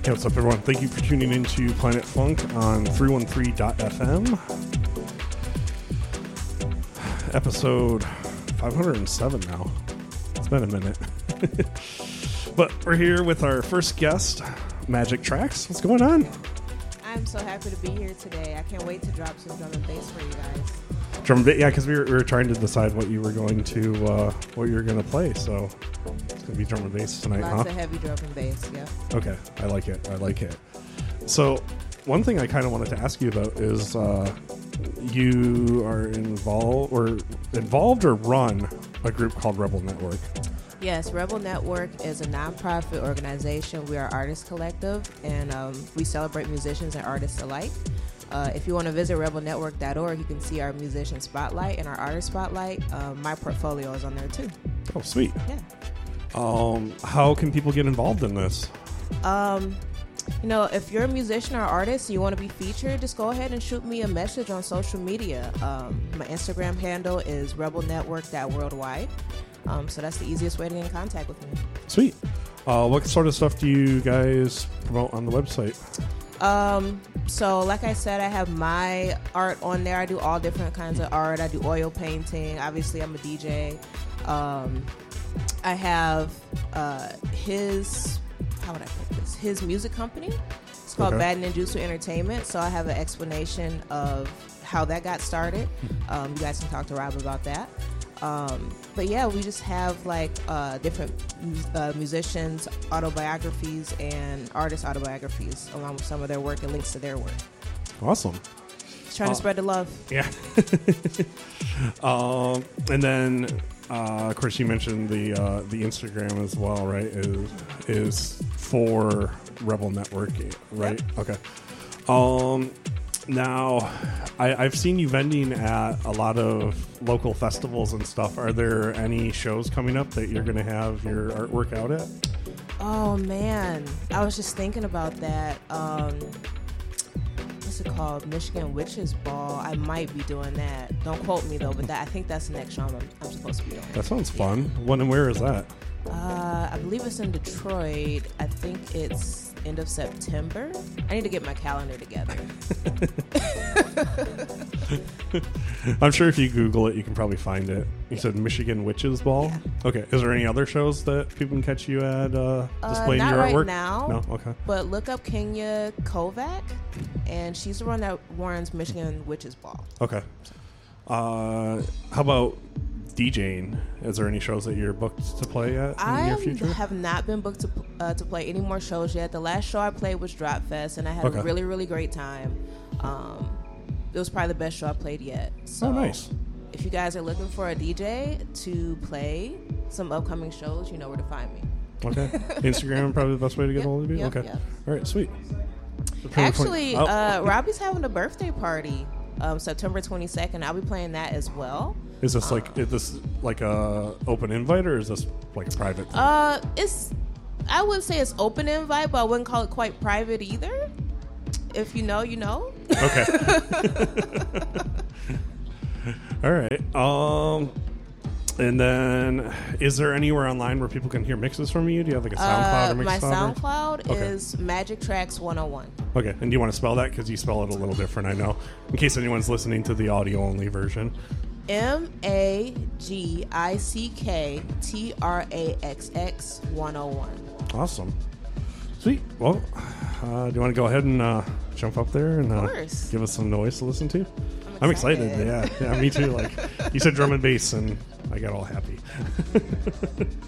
Hey, what's up, everyone? Thank you for tuning into Planet Funk on 313.fm. Episode 507 now. It's been a minute. But we're here with our first guest, Magic Tracks. What's going on? I'm so happy to be here today. I can't wait to drop some drum and bass for you guys. Drum and bass, yeah, because we were trying to decide what you were going to play. So it's going to be drum and bass tonight, Lots of heavy drum and bass, yeah. Okay, I like it. So one thing I kind of wanted to ask you about is you are involved or run a group called Rebel Network. Yes, Rebel Network is a nonprofit organization. We are Artist Collective, and we celebrate musicians and artists alike. If you want to visit rebelnetwork.org, you can see our musician spotlight and our artist spotlight. My portfolio is on there too. Oh, sweet. Yeah. How can people get involved in this? If you're a musician or artist and you want to be featured, just go ahead and shoot me a message on social media. My Instagram handle is rebelnetwork.worldwide. So that's the easiest way to get in contact with me. Sweet. What sort of stuff do you guys promote on the website? So like I said, I have my art on there. I do all different kinds of art. I do oil painting. Obviously, I'm a DJ. I have his music company. It's called Bad Ninjutsu Entertainment. So I have an explanation of how that got started. You guys can talk to Rob about that. But yeah, we just have different musicians' autobiographies and artist autobiographies along with some of their work and links to their work. Awesome. Just trying to spread the love. Yeah. And then, of course, you mentioned the Instagram as well, right? Is for Rebel Network, right? Yep. Okay. Now, I've seen you vending at a lot of local festivals and stuff. Are there any shows coming up that you're going to have your artwork out at? Oh, man. I was just thinking about that. What's it called? Michigan Witches Ball. I might be doing that. Don't quote me, though, but I think that's the next show I'm supposed to be doing. That sounds fun. When and where is that? I believe it's in Detroit. I think it's end of September. I need to get my calendar together. I'm sure if you Google it, you can probably find it. You said Michigan Witches Ball? Yeah. Okay. Is there any other shows that people can catch you at displaying your not artwork? right now. No? Okay. But look up Kenya Kovac, and she's the one that runs Michigan Witches Ball. Okay. How about DJing? Is there any shows that you're booked to play at in the near future? I have not been booked to play any more shows yet. The last show I played was Drop Fest, and I had a really, really great time. It was probably the best show I played yet. So nice. If you guys are looking for a DJ to play some upcoming shows, you know where to find me. Okay. Instagram probably the best way to get hold of you? Yep, okay. yep. All right, sweet. Actually, Robbie's having a birthday party September 22nd. I'll be playing that as well. Is this like a open invite, or is this like a private thing? I would say it's open invite, but I wouldn't call it quite private either. If you know, you know. Okay. All right. And then, is there anywhere online where people can hear mixes from you? Do you have like a SoundCloud or Mixcloud? My SoundCloud is Magic Tracks 101. Okay. And do you want to spell that? Because you spell it a little different, I know. In case anyone's listening to the audio-only version. MAGICKTRAXX 101. Awesome. Sweet. Well, do you want to go ahead and jump up there and give us some noise to listen to? I'm excited. Yeah, me too. Like you said, drum and bass, and I got all happy.